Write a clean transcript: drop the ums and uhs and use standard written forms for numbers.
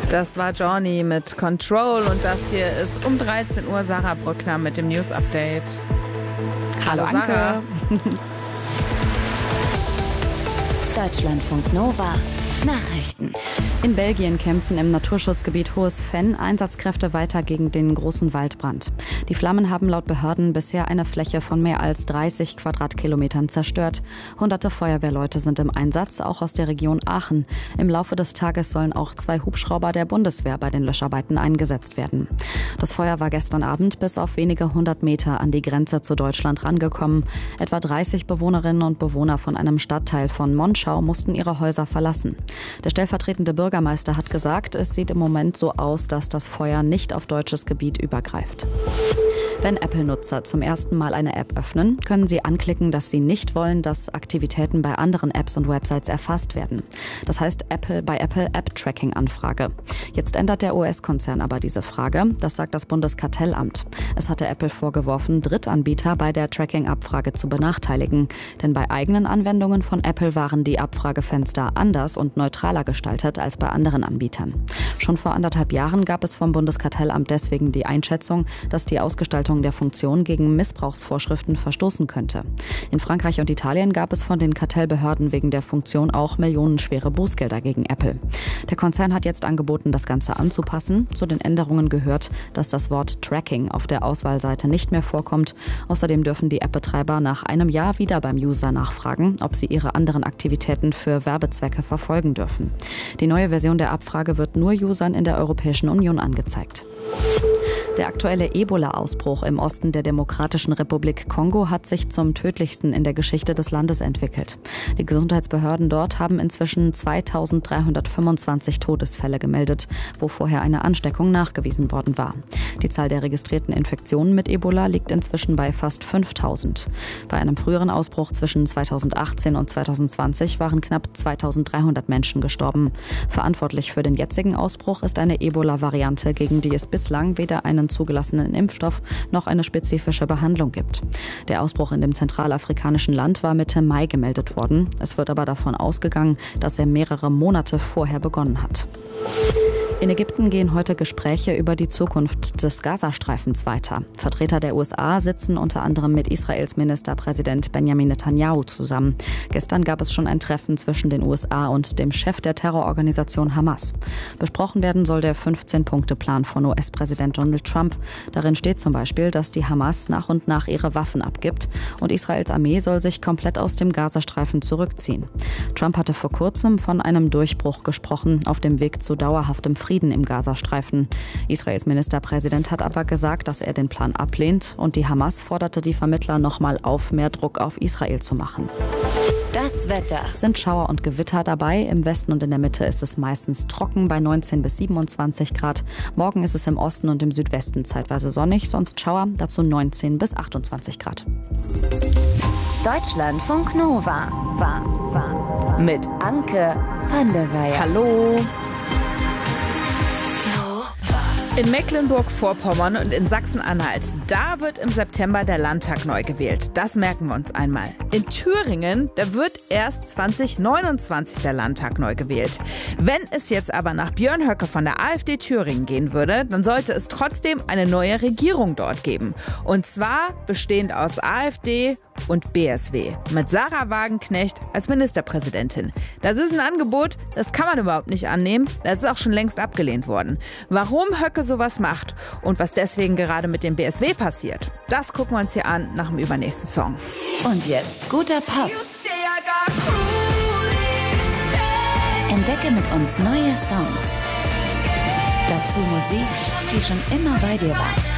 Das war Johnny mit Control und das hier ist um 13 Uhr Sarah Brückner mit dem News Update. Hallo Anke. Deutschlandfunk Nova. Nachrichten. In Belgien kämpfen im Naturschutzgebiet Hohes Venn Einsatzkräfte weiter gegen den großen Waldbrand. Die Flammen haben laut Behörden bisher eine Fläche von mehr als 30 Quadratkilometern zerstört. Hunderte Feuerwehrleute sind im Einsatz, auch aus der Region Aachen. Im Laufe des Tages sollen auch 2 Hubschrauber der Bundeswehr bei den Löscharbeiten eingesetzt werden. Das Feuer war gestern Abend bis auf wenige 100 Meter an die Grenze zu Deutschland rangekommen. Etwa 30 Bewohnerinnen und Bewohner von einem Stadtteil von Monschau mussten ihre Häuser verlassen. Der stellvertretende Bürgermeister hat gesagt, es sieht im Moment so aus, dass das Feuer nicht auf deutsches Gebiet übergreift. Wenn Apple-Nutzer zum ersten Mal eine App öffnen, können sie anklicken, dass sie nicht wollen, dass Aktivitäten bei anderen Apps und Websites erfasst werden. Das heißt bei Apple App-Tracking-Anfrage. Jetzt ändert der US-Konzern aber diese Frage. Das sagt das Bundeskartellamt. Es hatte Apple vorgeworfen, Drittanbieter bei der Tracking-Abfrage zu benachteiligen. Denn bei eigenen Anwendungen von Apple waren die Abfragefenster anders und neutraler gestaltet als bei anderen Anbietern. Schon vor 1,5 Jahren gab es vom Bundeskartellamt deswegen die Einschätzung, dass die Ausgestaltung der Funktion gegen Missbrauchsvorschriften verstoßen könnte. In Frankreich und Italien gab es von den Kartellbehörden wegen der Funktion auch millionenschwere Bußgelder gegen Apple. Der Konzern hat jetzt angeboten, das Ganze anzupassen. Zu den Änderungen gehört, dass das Wort Tracking auf der Auswahlseite nicht mehr vorkommt. Außerdem dürfen die App-Betreiber nach einem Jahr wieder beim User nachfragen, ob sie ihre anderen Aktivitäten für Werbezwecke verfolgen dürfen. Die neue Version der Abfrage wird nur Usern in der Europäischen Union angezeigt. Der aktuelle Ebola-Ausbruch im Osten der Demokratischen Republik Kongo hat sich zum tödlichsten in der Geschichte des Landes entwickelt. Die Gesundheitsbehörden dort haben inzwischen 2325 Todesfälle gemeldet, wo vorher eine Ansteckung nachgewiesen worden war. Die Zahl der registrierten Infektionen mit Ebola liegt inzwischen bei fast 5000. Bei einem früheren Ausbruch zwischen 2018 und 2020 waren knapp 2300 Menschen gestorben. Verantwortlich für den jetzigen Ausbruch ist eine Ebola-Variante, gegen die es bislang weder einen zugelassenen Impfstoff noch eine spezifische Behandlung gibt. Der Ausbruch in dem zentralafrikanischen Land war Mitte Mai gemeldet worden. Es wird aber davon ausgegangen, dass er mehrere Monate vorher begonnen hat. In Ägypten gehen heute Gespräche über die Zukunft des Gazastreifens weiter. Vertreter der USA sitzen unter anderem mit Israels Ministerpräsident Benjamin Netanyahu zusammen. Gestern gab es schon ein Treffen zwischen den USA und dem Chef der Terrororganisation Hamas. Besprochen werden soll der 15-Punkte-Plan von US-Präsident Donald Trump. Darin steht zum Beispiel, dass die Hamas nach und nach ihre Waffen abgibt und Israels Armee soll sich komplett aus dem Gazastreifen zurückziehen. Trump hatte vor kurzem von einem Durchbruch gesprochen auf dem Weg zu dauerhaftem Frieden im Gazastreifen. Israels Ministerpräsident hat aber gesagt, dass er den Plan ablehnt und die Hamas forderte die Vermittler nochmal auf, mehr Druck auf Israel zu machen. Das Wetter. Es sind Schauer und Gewitter dabei. Im Westen und in der Mitte ist es meistens trocken bei 19 bis 27 Grad. Morgen ist es im Osten und im Südwesten zeitweise sonnig, sonst Schauer, dazu 19 bis 28 Grad. Deutschlandfunk Nova. Mit Anke van der Weyer. Hallo. In Mecklenburg-Vorpommern und in Sachsen-Anhalt, da wird im September der Landtag neu gewählt. Das merken wir uns einmal. In Thüringen, da wird erst 2029 der Landtag neu gewählt. Wenn es jetzt aber nach Björn Höcke von der AfD Thüringen gehen würde, dann sollte es trotzdem eine neue Regierung dort geben. Und zwar bestehend aus AfD und BSW. Mit Sarah Wagenknecht als Ministerpräsidentin. Das ist ein Angebot, das kann man überhaupt nicht annehmen. Das ist auch schon längst abgelehnt worden. Warum Höcke sowas macht und was deswegen gerade mit dem BSW passiert, das gucken wir uns hier an nach dem übernächsten Song. Und jetzt guter Pop. Entdecke mit uns neue Songs. Dazu Musik, die schon immer bei dir war.